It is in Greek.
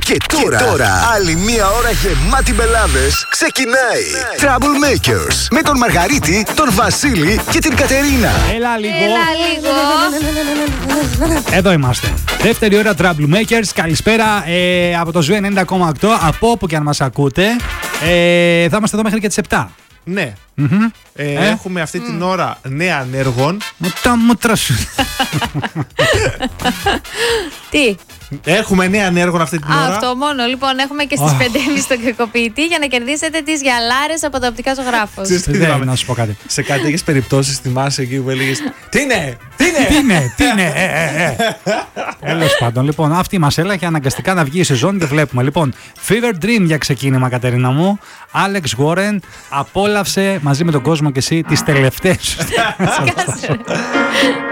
Και τώρα, άλλη μία ώρα γεμάτη μπελάδες ξεκινάει. Troublemakers με τον Μαργαρίτη, τον Βασίλη και την Κατερίνα. Έλα λίγο. Έλα λίγο. Εδώ είμαστε. Δεύτερη ώρα Troublemakers. Καλησπέρα από το Zoo 90,8. Από όπου και αν μας ακούτε. Θα είμαστε εδώ μέχρι και τις 7. Ναι. Έχουμε αυτή την ώρα νέα ανέργων. Μου τα μούτρα σου. Τι. Έχουμε νέα ανέργων αυτή την ώρα. Αυτό μόνο. Λοιπόν, έχουμε και στις 5.30 τον κακοποιητή για να κερδίσετε τις γυαλάρες από τα οπτικά ζωγράφος. Δεν, να σου πω κάτι. Σε κάποιες περιπτώσεις θυμάσαι εκεί που έλεγες Τι είναι. Τέλος πάντων, λοιπόν, αυτή μας έλεγε αναγκαστικά να βγει η σεζόν και βλέπουμε. Λοιπόν, Fever Dream για ξεκίνημα, Κατερίνα μου. Alex Warren, απόλαυσε μαζί με τον κόσμο και εσύ τις τελευταίες. Σκάσε.